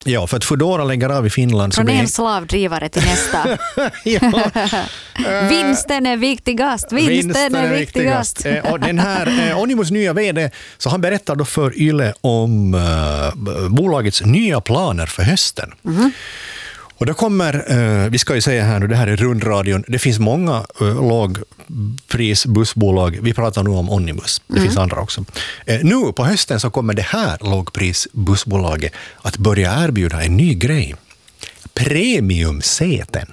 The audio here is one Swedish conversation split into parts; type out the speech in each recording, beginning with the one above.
Ja, för att Foodora lägger av i Finland. Från en slavdrivare till nästa. Vinsten är viktigast. Vinsten är viktigast. Och den här Onimus nya vd, så han berättar då för Yle om bolagets nya planer för hösten. Och då kommer, vi ska ju säga här nu, det här är rundradion, det finns många lågprisbussbolag, vi pratar nu om Onimus, det finns andra också. Nu på hösten så kommer det här lågprisbussbolaget att börja erbjuda en ny grej, premiumsäten.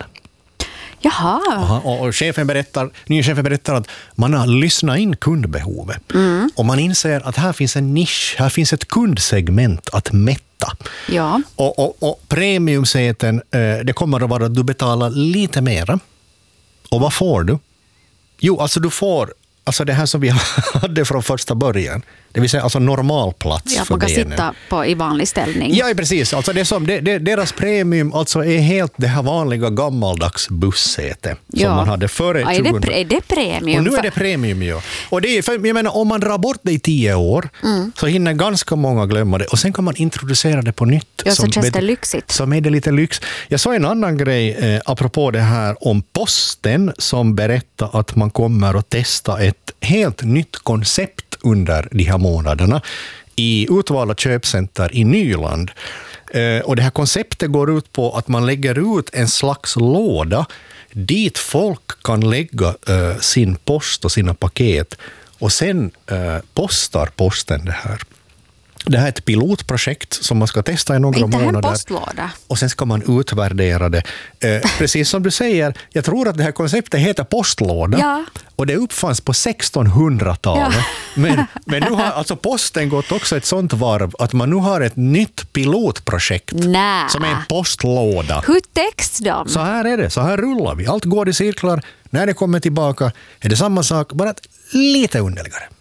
Jaha. Och chefen berättar att man har lyssnat in kundbehovet. Och man inser att här finns en nisch, här finns ett kundsegment att mätta. Ja. Och premiumsäten, det kommer att vara att du betalar lite mera. Och vad får du? Jo, alltså du får det här som vi hade från första början. Det vill säga alltså normalplats för man kan benen. sitta i vanlig ställning. Ja, precis. Alltså deras premium alltså är helt det här vanliga gammaldags bussäte som man hade före 2000. Är det premium? Och nu är det premium, ja. Och det är, för, jag menar, om man drar bort det i 10 år så hinner ganska många glömma det. Och sen kan man introducera det på nytt. Ja, så känns det lyxigt. Som är det lite lyx. Jag sa en annan grej apropå det här om Posten som berättar att man kommer att testa ett helt nytt koncept under de här månaderna i utvalda köpcenter i Nyland. Och det här konceptet går ut på att man lägger ut en slags låda dit folk kan lägga sin post och sina paket och sen postar posten det här. Det här är ett pilotprojekt som man ska testa i några månader. Inte en postlåda. Och sen ska man utvärdera det. Precis som du säger, jag tror att det här konceptet heter postlåda. Ja. Och det uppfanns på 1600-talet. Ja. Men nu har alltså posten gått också ett sånt varv att man nu har ett nytt pilotprojekt som är en postlåda. Hur täcks de? Så här är det, så här rullar vi. Allt går i cirklar. När det kommer tillbaka är det samma sak, bara lite underligare.